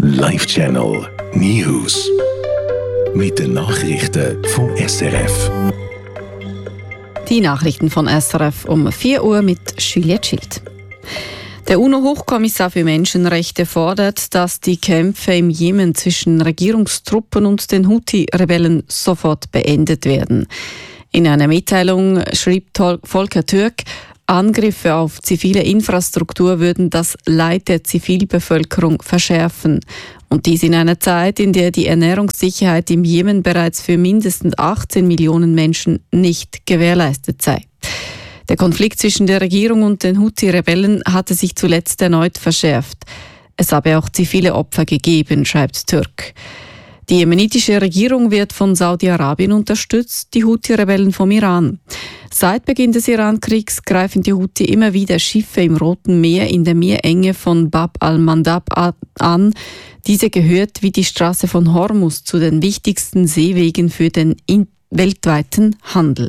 Live Channel News. Mit den Nachrichten vom SRF. Die Nachrichten von SRF um 4 Uhr mit Juliette Schild. Der UNO-Hochkommissar für Menschenrechte fordert, dass die Kämpfe im Jemen zwischen Regierungstruppen und den Houthi-Rebellen sofort beendet werden. In einer Mitteilung schrieb Volker Türk, Angriffe auf zivile Infrastruktur würden das Leid der Zivilbevölkerung verschärfen. Und dies in einer Zeit, in der die Ernährungssicherheit im Jemen bereits für mindestens 18 Millionen Menschen nicht gewährleistet sei. Der Konflikt zwischen der Regierung und den Houthi-Rebellen hatte sich zuletzt erneut verschärft. Es habe auch zivile Opfer gegeben, schreibt Türk. Die jemenitische Regierung wird von Saudi-Arabien unterstützt, die Houthi-Rebellen vom Iran. Seit Beginn des Iran-Kriegs greifen die Houthi immer wieder Schiffe im Roten Meer in der Meerenge von Bab al-Mandab an. Diese gehört wie die Straße von Hormuz zu den wichtigsten Seewegen für den weltweiten Handel.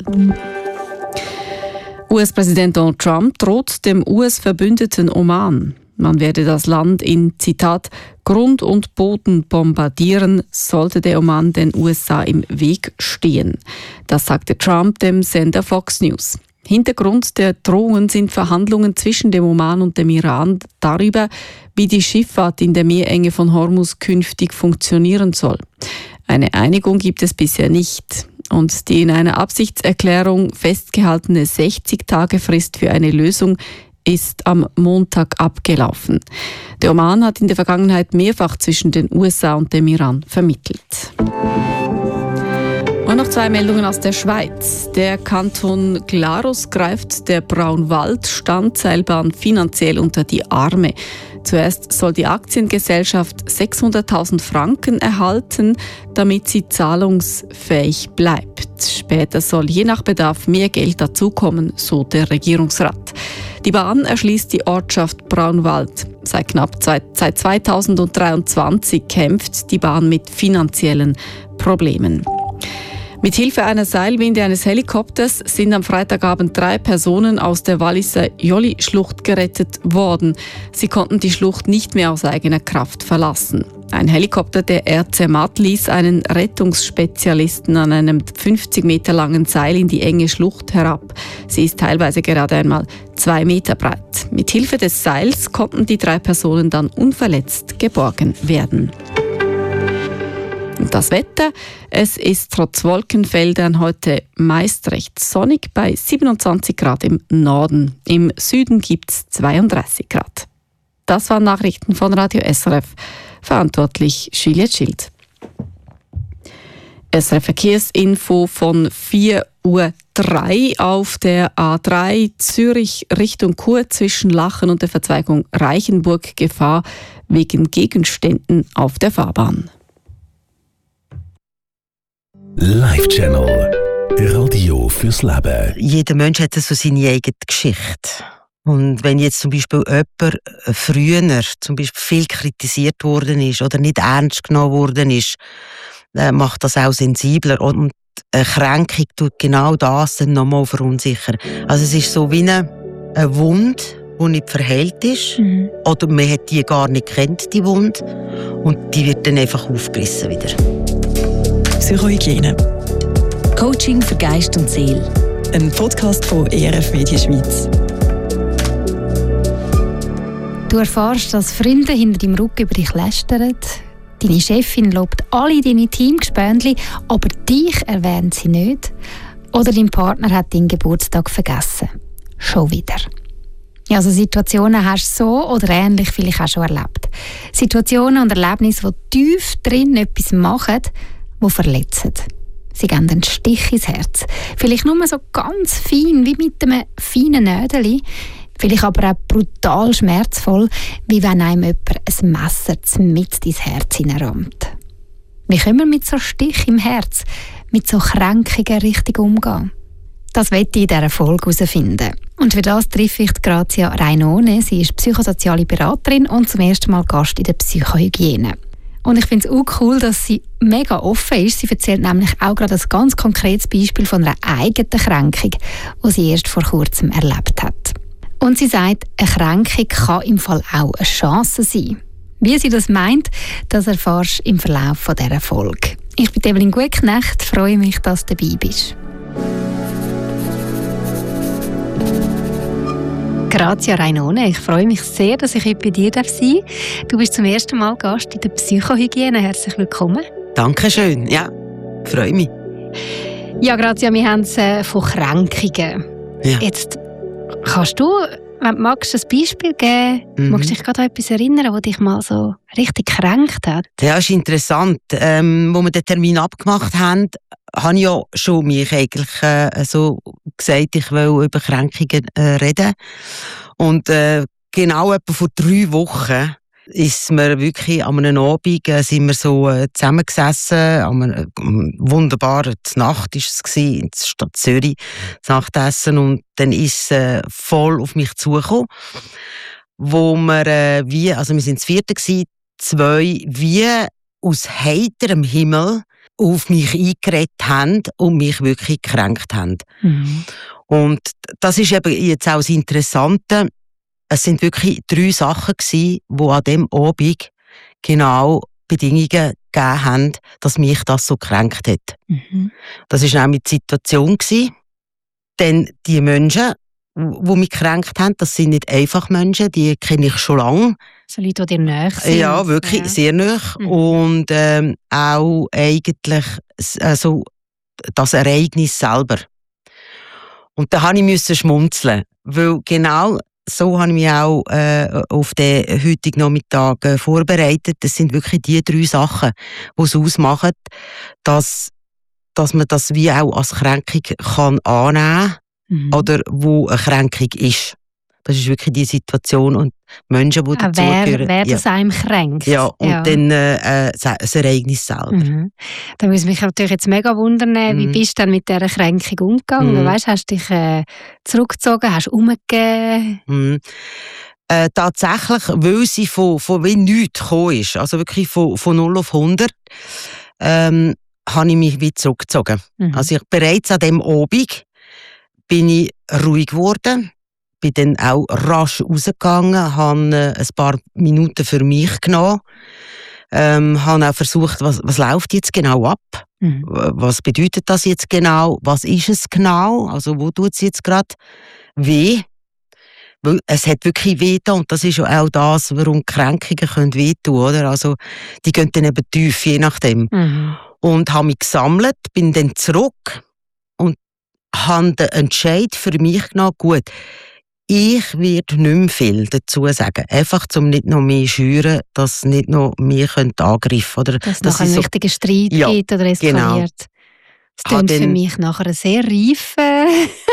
US-Präsident Donald Trump droht dem US-Verbündeten Oman. Man werde das Land in, Zitat, Grund und Boden bombardieren, sollte der Oman den USA im Weg stehen. Das sagte Trump dem Sender Fox News. Hintergrund der Drohungen sind Verhandlungen zwischen dem Oman und dem Iran darüber, wie die Schifffahrt in der Meerenge von Hormuz künftig funktionieren soll. Eine Einigung gibt es bisher nicht. Und die in einer Absichtserklärung festgehaltene 60-Tage-Frist für eine Lösung ist am Montag abgelaufen. Der Oman hat in der Vergangenheit mehrfach zwischen den USA und dem Iran vermittelt. Und noch 2 Meldungen aus der Schweiz. Der Kanton Glarus greift der Braunwald-Standseilbahn finanziell unter die Arme. Zuerst soll die Aktiengesellschaft 600.000 Franken erhalten, damit sie zahlungsfähig bleibt. Später soll je nach Bedarf mehr Geld dazukommen, so der Regierungsrat. Die Bahn erschließt die Ortschaft Braunwald. Seit 2023 kämpft die Bahn mit finanziellen Problemen. Mit Hilfe einer Seilwinde eines Helikopters sind am Freitagabend 3 Personen aus der Walliser Jolly-Schlucht gerettet worden. Sie konnten die Schlucht nicht mehr aus eigener Kraft verlassen. Ein Helikopter der RC Zermatt ließ einen Rettungsspezialisten an einem 50 Meter langen Seil in die enge Schlucht herab. Sie ist teilweise gerade einmal 2 Meter breit. Mit Hilfe des Seils konnten die 3 Personen dann unverletzt geborgen werden. Und das Wetter, es ist trotz Wolkenfeldern heute meist recht sonnig bei 27 Grad im Norden. Im Süden gibt es 32 Grad. Das waren Nachrichten von Radio SRF. Verantwortlich Juliette Schild. SRF Verkehrsinfo von 4:03 Uhr auf der A3 Zürich Richtung Chur zwischen Lachen und der Verzweigung Reichenburg Gefahr wegen Gegenständen auf der Fahrbahn. Live Channel Radio fürs Leben. Jeder Mensch hat so seine eigene Geschichte. Und wenn jetzt zum Beispiel jemand früher zum Beispiel viel kritisiert worden ist oder nicht ernst genommen worden ist, macht das auch sensibler. Und eine Kränkung tut genau das dann nochmal verunsichern. Also es ist so wie eine Wunde, die nicht verheilt ist. Oder man hat die gar nicht kennt, die Wunde. Und die wird dann einfach aufgerissen wieder. Psychohygiene. Coaching für Geist und Seele. Ein Podcast von ERF Media Schweiz. Du erfährst, dass Freunde hinter deinem Rücken über dich lästern. Deine Chefin lobt alle deine Teamgespöndli, aber dich erwähnt sie nicht. Oder dein Partner hat deinen Geburtstag vergessen. Schon wieder. Ja, also Situationen hast du so oder ähnlich vielleicht auch schon erlebt. Situationen und Erlebnisse, die tief drin etwas machen, die verletzen. Sie geben einen Stich ins Herz. Vielleicht nur so ganz fein, wie mit einem feinen Nädeli. Vielleicht aber auch brutal schmerzvoll, wie wenn einem jemand ein Messer mitten ins Herz hineinrammt. Wie können wir mit so Stich im Herz, mit so Kränkungen richtig umgehen? Das möchte ich in dieser Folge herausfinden. Und für das treffe ich Grazia Rainone. Sie ist psychosoziale Beraterin und zum ersten Mal Gast in der Psychohygiene. Und ich finde es auch cool, dass sie mega offen ist. Sie erzählt nämlich auch gerade ein ganz konkretes Beispiel von einer eigenen Kränkung, die sie erst vor kurzem erlebt hat. Und sie sagt, eine Kränkung kann im Fall auch eine Chance sein. Wie sie das meint, das erfährst du im Verlauf von dieser Folge. Ich bin Evelyn Gutknecht, freue mich, dass du dabei bist. Grazia Rainone, ich freue mich sehr, dass ich heute bei dir sein darf. Du bist zum ersten Mal Gast in der Psychohygiene. Herzlich willkommen. Dankeschön, ja, freue mich. Ja, Grazia, wir haben es von Kränkungen. Ja. Jetzt kannst du, wenn du magst, ein Beispiel geben. Magst du dich gerade an etwas erinnern, das dich mal so richtig gekränkt hat? Ja, ist interessant. Wo wir den Termin abgemacht haben, habe ich ja schon mich eigentlich so gesagt, ich will über Kränkungen reden. Und genau etwa vor 3 Wochen ist mir wirklich an einem Abend sind wir so zusammengesessen, an einer wunderbaren Nacht ist es gewesen, in der Stadt Zürich, das Nachtessen, und dann ist es voll auf mich zugekommen, wo wir wir sind das 4. gewesen, 2 wie aus heiterem Himmel auf mich eingeredet haben und mich wirklich gekränkt haben. Und das ist eben jetzt auch das Interessante. Es sind wirklich 3 Sachen gewesen, die an dem Abend genau Bedingungen gegeben haben, dass mich das so gekränkt hat. Das war nämlich die Situation gewesen. Denn die Menschen, die mich gekränkt haben, das sind nicht einfach Menschen, die kenne ich schon lange. So Leute, die dir nahe sind. Ja, wirklich sehr nahe. Und auch eigentlich also das Ereignis selber. Und da musste ich schmunzeln, weil genau so habe ich mich auch auf den heutigen Nachmittag vorbereitet. Das sind wirklich die 3 Sachen, die es ausmachen, dass man das wie auch als Kränkung kann annehmen kann oder wo eine Kränkung ist. Das ist wirklich die Situation und Menschen, die dazugehören. Wer das einem kränkt. Ja, und dann das Ereignis selber. Da würde mich natürlich jetzt mega wundern, wie bist du dann mit dieser Kränkung umgegangen? Weißt, hast du dich zurückgezogen, hast du umgegeben? Tatsächlich, weil sie von wie nichts gekommen ist, also wirklich von 0 auf 100, habe ich mich wieder zurückgezogen. Also bereits an dem Abend bin ich ruhig geworden. Bin dann auch rasch rausgegangen, habe ein paar Minuten für mich genommen, habe auch versucht, was läuft jetzt genau ab? Was bedeutet das jetzt genau? Was ist es genau? Also wo tut es jetzt gerade weh? Weil es hat wirklich weh da, und das ist ja auch das, warum Kränkungen wehtun können, oder? Also die gehen dann eben tief, je nachdem. Und habe mich gesammelt, bin dann zurück und habe den Entscheid für mich genommen, gut, ich werde nicht mehr viel dazu sagen. Einfach, um nicht noch mehr schüren, dass nicht noch mehr angreifen können. Dass es noch einen richtigen Streit gibt oder eskaliert. Genau. Das klingt für mich nach einer sehr reifen,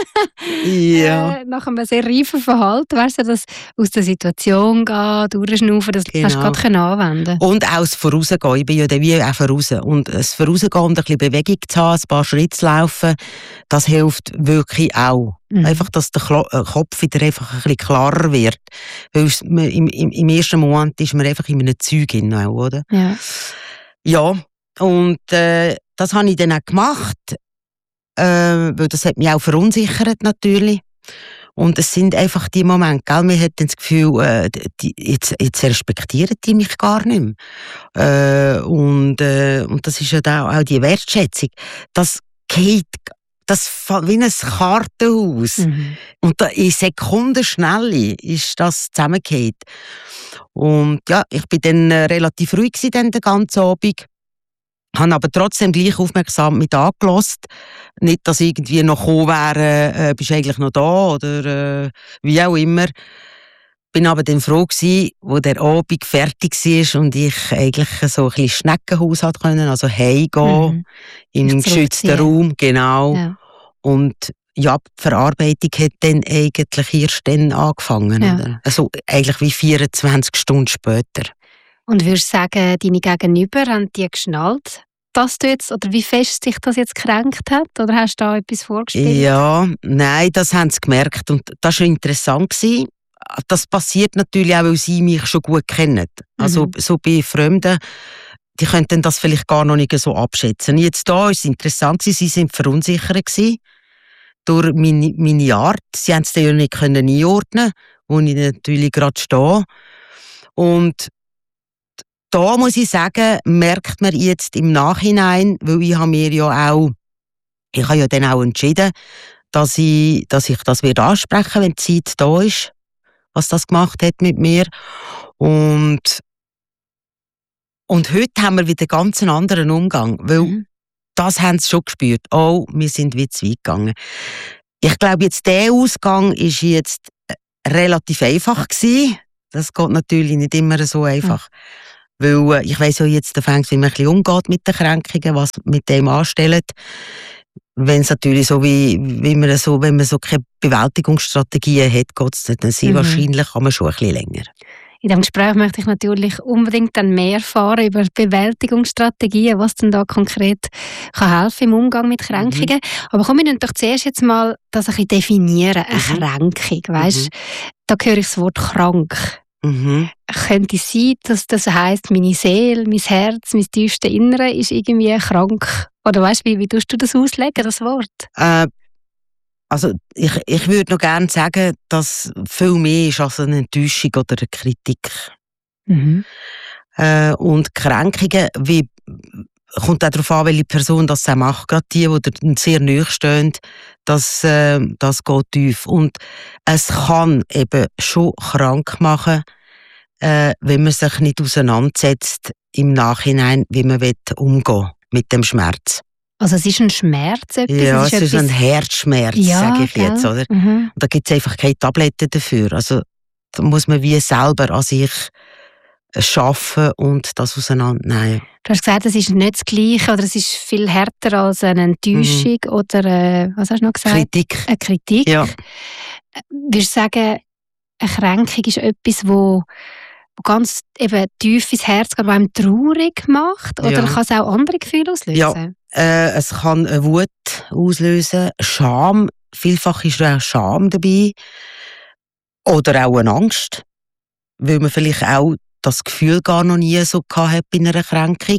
nach einem sehr reifen Verhalten, weißt du, dass aus der Situation gehen, durchschnaufen, das hast du gerade anwenden. Und auch das Vorausgehen, ich bin ja wie auch voraus. Und das Vorausgehen und ein bisschen Bewegung zu haben, ein paar Schritte zu laufen, das hilft wirklich auch. Einfach, dass der Kopf wieder einfach ein bisschen klarer wird. Weil im ersten Moment ist man einfach in einem Zeug hinein, oder? Ja, und das habe ich dann auch gemacht, weil das hat mich auch verunsichert natürlich. Und es sind einfach die Momente, gell? Man hat dann das Gefühl, jetzt respektieren die mich gar nicht mehr. Und das ist ja auch die Wertschätzung. Das geht wie ein Kartenhaus. Und da in Sekundenschnelle ist das zusammengefallen. Und ja, ich bin dann relativ ruhig den ganzen Abend. Habe aber trotzdem gleich aufmerksam mit angehört. Nicht, dass irgendwie noch gekommen wäre, bist du eigentlich noch da oder wie auch immer. Bin aber dann froh gewesen, wo der Abend fertig war und ich eigentlich so ein bisschen Schneckenhaus hat können, also heimgehen, in einem geschützten Raum, genau. Ja. Und ja, die Verarbeitung hat dann eigentlich erst dann angefangen. Ja. Oder? Also eigentlich wie 24 Stunden später. Und würdest du sagen, deine Gegenüber haben die geschnallt, dass du jetzt, oder wie fest sich das jetzt gekränkt hat? Oder hast du da etwas vorgespielt? Ja, nein, das haben sie gemerkt. Und das war interessant. Das passiert natürlich auch, weil sie mich schon gut kennen. Also so bei Fremden, die könnten das vielleicht gar noch nicht so abschätzen. Jetzt da war es interessant, sie waren verunsichert durch meine Art. Sie haben es dann ja nicht einordnen können, wo ich natürlich gerade stehe. Und da muss ich sagen, merkt man jetzt im Nachhinein, weil ich habe ja dann auch entschieden, dass ich das ansprechen werde, wenn die Zeit da ist, was das gemacht hat mit mir. Und heute haben wir wieder ganz einen anderen Umgang, weil das haben sie schon gespürt. Oh, wir sind wie zu weit gegangen. Ich glaube, jetzt der Ausgang ist jetzt relativ einfach gewesen. Das geht natürlich nicht immer so einfach. Weil ich weiss ja jetzt, wie man ein bisschen umgeht mit den Kränkungen, was mit dem anstellt. Wenn es natürlich so wenn man so keine Bewältigungsstrategien hat, geht es dann sehr wahrscheinlich, kann man schon ein bisschen länger. In diesem Gespräch möchte ich natürlich unbedingt dann mehr erfahren über Bewältigungsstrategien, was denn da konkret kann helfen im Umgang mit Kränkungen. Aber kommen wir doch zuerst jetzt mal das ein bisschen definieren, eine Kränkung, weisst? Da höre ich das Wort krank. Könnte es sein, dass das heisst, meine Seele, mein Herz, mein tiefstes Innere ist irgendwie krank? Oder weißt du, wie tust du das auslegen, das Wort? Also ich würde noch gerne sagen, dass viel mehr ist als eine Enttäuschung oder eine Kritik. Und Kränkungen, kommt auch darauf an, welche Person das auch macht. Gerade die sehr nahe stehen, das geht tief. Und es kann eben schon krank machen, wenn man sich nicht auseinandersetzt im Nachhinein, wie man umgehen mit dem Schmerz. Also es ist ein Schmerz? Ja, es ist ein Herzschmerz, sage ich jetzt. Oder? Und da gibt es einfach keine Tabletten dafür. Also da muss man wie selber an sich schaffen und das auseinandernehmen. Du hast gesagt, es ist nicht das Gleiche oder es ist viel härter als eine Enttäuschung oder was hast du noch gesagt? Kritik. Eine Kritik. Ja. Würdest du sagen, eine Kränkung ist etwas, wo ganz eben tief ins Herz geht, was einem traurig macht? Oder kann es auch andere Gefühle auslösen? Ja, es kann eine Wut auslösen, Scham. Vielfach ist auch Scham dabei. Oder auch eine Angst. Weil man vielleicht auch das Gefühl gar noch nie so gehabt bei einer Kränkung.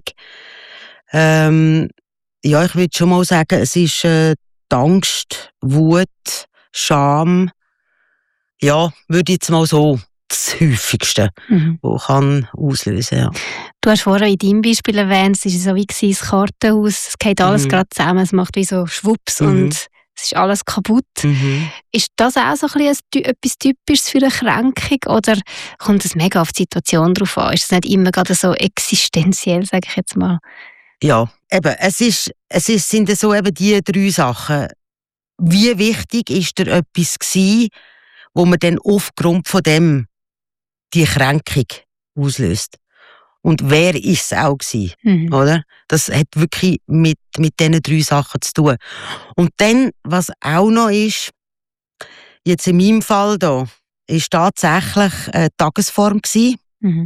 Ja, ich würde schon mal sagen, es ist die Angst, Wut, Scham. Ja, würde ich jetzt mal so das Häufigste, was kann auslösen. Ja. Du hast vorher in deinem Beispiel erwähnt, es war so wie das Kartenhaus, es geht alles gerade zusammen, es macht wie so Schwupps und es ist alles kaputt. Ist das auch so ein bisschen etwas Typisches für eine Kränkung oder kommt es mega auf die Situation drauf an? Ist es nicht immer gerade so existenziell, sage ich jetzt mal? Ja, eben, sind so eben die 3 Sachen. Wie wichtig ist dir etwas gewesen, wo man dann aufgrund von dem die Kränkung auslöst? Und wer ist es auch gewesen, oder? Das hat wirklich mit diesen 3 Sachen zu tun. Und dann, was auch noch ist, jetzt in meinem Fall da, ist tatsächlich eine Tagesform gewesen.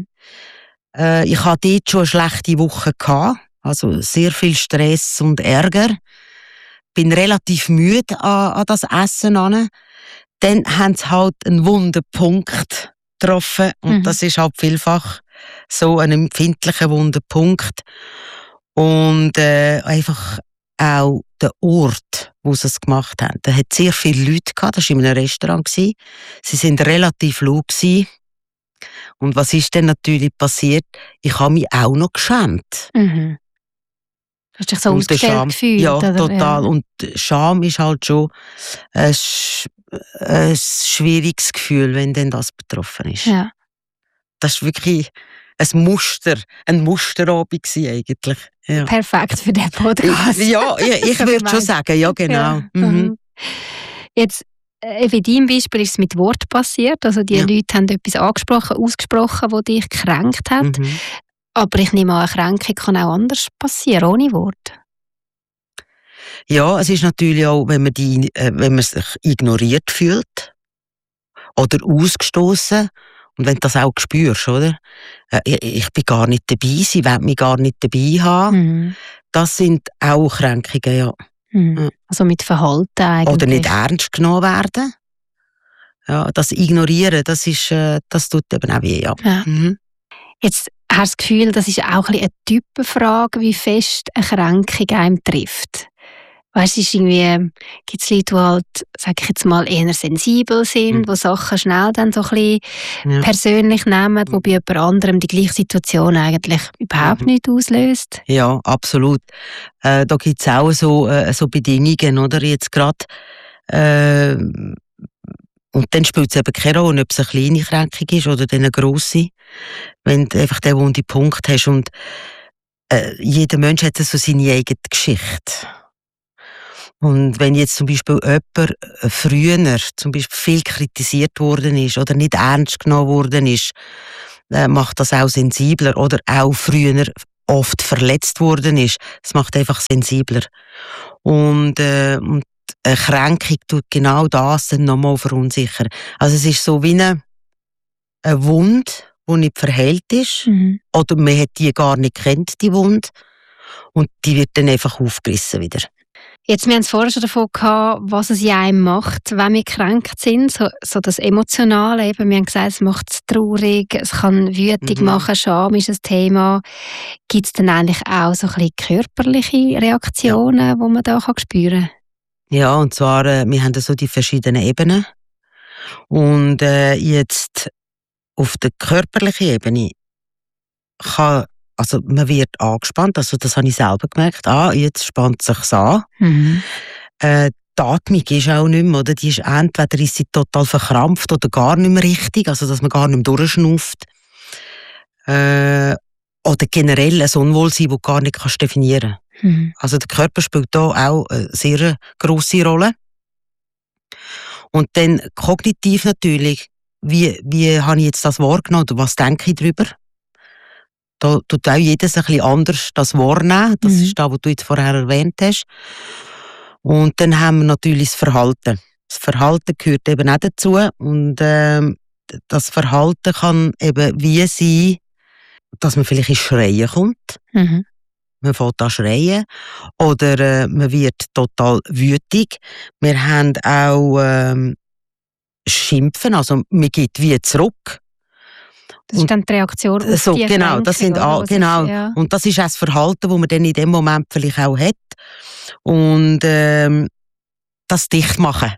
Ich hatte dort schon eine schlechte Woche gehabt, also sehr viel Stress und Ärger. Bin relativ müde an das Essen an. Dann haben sie halt einen wunden Punkt getroffen und das ist halt vielfach so ein empfindlicher wunder Punkt. Und einfach auch der Ort, wo sie es gemacht haben. Da hat sehr viele Leute gehabt, das war in einem Restaurant. Sie sind relativ laut gewesen. Und was ist denn natürlich passiert? Ich habe mich auch noch geschämt. Du hast dich so ausgestellt gefühlt? Ja, oder? total. Ja. Und Scham ist halt schon ein schwieriges Gefühl, wenn denn das betroffen ist. Ja. Das ist wirklich ein Musterabend gewesen, eigentlich. Ja. Perfekt für den Podcast. Ja, ich würde schon sagen, ja genau. Ja. Jetzt, in deinem Beispiel ist es mit Wort passiert, also die Leute haben etwas ausgesprochen, das dich gekränkt hat. Aber ich nehme an, eine Kränkung kann auch anders passieren, ohne Wort. Ja, es ist natürlich auch, wenn man sich ignoriert fühlt oder ausgestoßen und wenn du das auch spürst, oder? Ich bin gar nicht dabei, sie wollen mich gar nicht dabei haben. Das sind auch Kränkungen, ja. Also mit Verhalten eigentlich. Oder nicht ernst genommen werden. Ja, das Ignorieren, das tut eben auch weh, ja. Jetzt hast du das Gefühl, das ist auch ein bisschen eine Typenfrage, wie fest eine Kränkung einem trifft. Weißt du, gibt es Leute, die halt, sag ich jetzt mal, eher sensibel sind, die Sachen schnell dann so ein bisschen persönlich nehmen, wo bei jemand anderem die gleiche Situation eigentlich überhaupt nicht auslöst? Ja, absolut. Da gibt es auch so Bedingungen, oder? Jetzt gerade. Und dann spielt es eben keine Rolle, ob es eine kleine Kränkung ist oder eine grosse. Wenn du einfach den wunden Punkt hast. Und jeder Mensch hat so seine eigene Geschichte. Und wenn jetzt zum Beispiel jemand früher zum Beispiel viel kritisiert worden ist oder nicht ernst genommen worden ist, macht das auch sensibler. Oder auch früher oft verletzt worden ist, das macht einfach sensibler. Und eine Kränkung tut genau das dann nochmal verunsichern. Also es ist so wie eine Wunde, die nicht verheilt ist. Oder man hat die gar nicht kennt, die Wunde. Und die wird dann einfach aufgerissen wieder. Jetzt, wir haben es vorher schon davon gehabt, was es in einem macht, wenn wir gekränkt sind. So das Emotionale. Eben, wir haben gesagt, es macht es traurig, es kann wütig machen, Scham ist ein Thema. Gibt es dann eigentlich auch so ein bisschen körperliche Reaktionen, die man da spüren kann? Ja, und zwar, wir haben so die verschiedenen Ebenen. Und jetzt auf der körperlichen Ebene also man wird angespannt, also das habe ich selber gemerkt. Jetzt spannt es sich an. Die Atmung ist auch nicht mehr, oder? Die ist entweder ist sie total verkrampft oder gar nicht mehr richtig, also dass man gar nicht mehr durchschnauft. Oder generell ein Unwohlsein, das du gar nicht definieren kannst. Also der Körper spielt da auch eine sehr grosse Rolle. Und dann kognitiv natürlich, wie habe ich jetzt das wahrgenommen oder was denke ich darüber? Da tut auch jedes ein bisschen anders das wahrnehmen. Das ist das, was du jetzt vorher erwähnt hast. Und dann haben wir natürlich das Verhalten. Das Verhalten gehört eben auch dazu. Und das Verhalten kann eben wie sein, dass man vielleicht ins Schreien kommt. Man fängt an schreien. Oder man wird total wütig. Wir haben auch Schimpfen, also man gibt wie zurück. Das ist dann die Reaktion auf so, die genau, das sind genau. Ja. Und das ist auch das Verhalten, das man dann in dem Moment vielleicht auch hat. Und das dicht machen.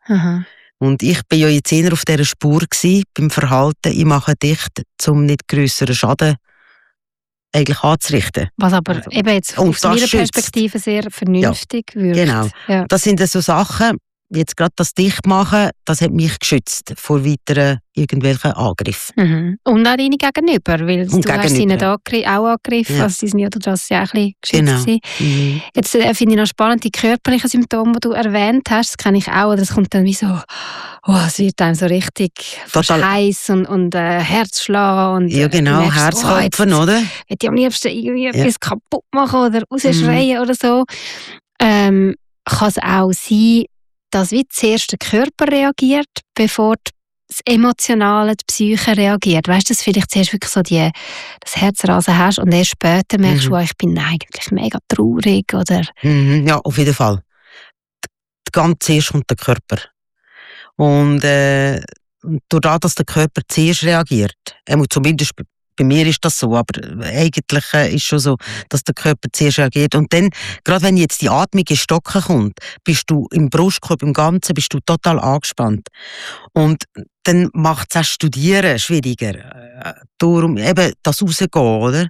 Und ich bin ja jetzt eher auf dieser Spur gewesen, beim Verhalten. Ich mache dicht, um nicht grösseren Schaden eigentlich anzurichten. Was aber eben jetzt aus meiner Perspektive sehr vernünftig wirkt. Genau. Ja. Das sind so Sachen, jetzt gerade das Dichtmachen, das hat mich geschützt vor weiteren irgendwelchen Angriffen. Und auch deine Gegenüber, weil du hast sie nicht auch angegriffen, also sie sind ja durch das ja auch ein bisschen geschützt gewesen. Jetzt finde ich noch spannend, die körperlichen Symptome, die du erwähnt hast, das kenne ich auch, das kommt dann wie so, es wird einem so richtig heiß und Herzschlag und ja genau, Herzklopfen, oder? Ich würde am liebsten irgendwie etwas kaputt machen oder rausschreien oder so. Kann es auch sein, dass wie zuerst der Körper reagiert, bevor das Emotionale, die Psyche reagiert. Weißt du, dass vielleicht zuerst wirklich so das Herzrasen hast und erst später merkst du, ich bin eigentlich mega traurig, oder? Ja, auf jeden Fall. Ganz zuerst kommt der Körper. Und dadurch, dass der Körper zuerst reagiert, zumindest bei mir ist das so, aber eigentlich ist schon so, dass der Körper zuerst reagiert. Und dann, gerade wenn jetzt die Atmung in Stocken kommt, bist du im Brustkorb, im Ganzen, bist du total angespannt. Und dann macht es auch Studieren schwieriger. Darum eben das Rausgehen, oder?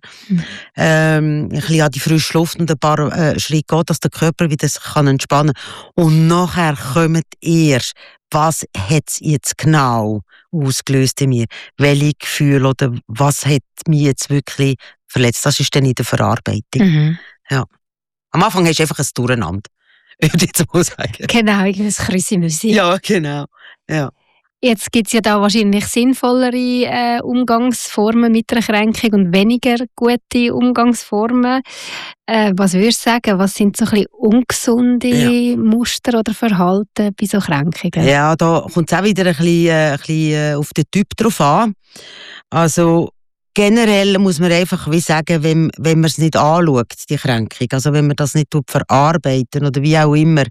Ein bisschen an die frische Luft und ein paar Schritte gehen, dass der Körper wieder sich entspannen kann. Und nachher kommt erst, was hat es jetzt genau ausgelöst in mir? Welche Gefühle oder was hat mich jetzt wirklich verletzt? Das ist dann in der Verarbeitung. Ja. Am Anfang hast du einfach ein Durcheinander, würde ich jetzt mal sagen. Genau, ein Krüsi-Müsi. Ja, genau. Ja. Jetzt gibt es ja da wahrscheinlich sinnvollere Umgangsformen mit einer Kränkung und weniger gute Umgangsformen. Was würdest du sagen, was sind so ein bisschen ungesunde Muster oder Verhalten bei so Kränkungen? Ja, da kommt es auch wieder ein bisschen auf den Typ drauf an. Also generell muss man einfach wie sagen, wenn man es nicht anschaut, die Kränkung, also wenn man das nicht verarbeiten oder wie auch immer,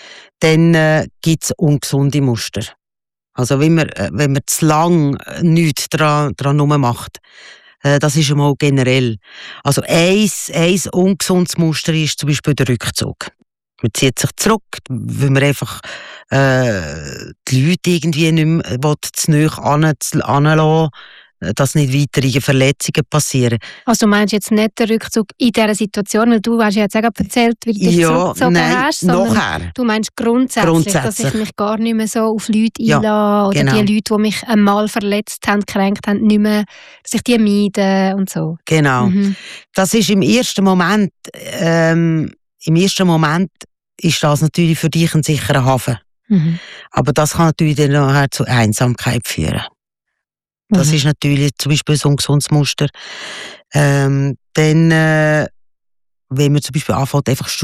dann gibt es ungesunde Muster. Also wenn man zu lang nichts dran macht, das ist einmal generell. Also ein ungesundes Muster ist zum Beispiel der Rückzug. Man zieht sich zurück, weil man einfach die Leute irgendwie nicht mehr zu nahe anlassen, dass nicht weitere Verletzungen passieren. Also du meinst jetzt nicht den Rückzug in dieser Situation, weil du hast ja jetzt auch erzählt, wie du dich zurückgezogen hast, sondern nachher. Du meinst grundsätzlich, dass ich mich gar nicht mehr so auf Leute einlasse oder die Leute, die mich einmal verletzt haben, gekränkt haben, nicht mehr, dass ich die meide und so. Genau. Das ist im ersten Moment ist das natürlich für dich ein sicherer Hafen. Aber das kann natürlich dann nachher zu Einsamkeit führen. Das ist natürlich zum Beispiel so ein gesundes Muster. Dann, wenn man zum Beispiel anfängt, einfach